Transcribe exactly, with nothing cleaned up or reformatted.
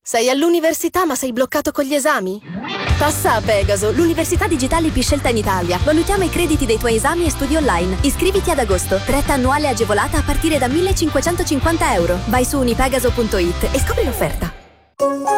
Sei all'università ma sei bloccato con gli esami? Passa a Pegaso, l'università digitale più scelta in Italia. Valutiamo i crediti dei tuoi esami e studi online. Iscriviti ad agosto. Retta annuale agevolata a partire da millecinquecentocinquanta euro. Vai su unipegaso punto it e scopri l'offerta.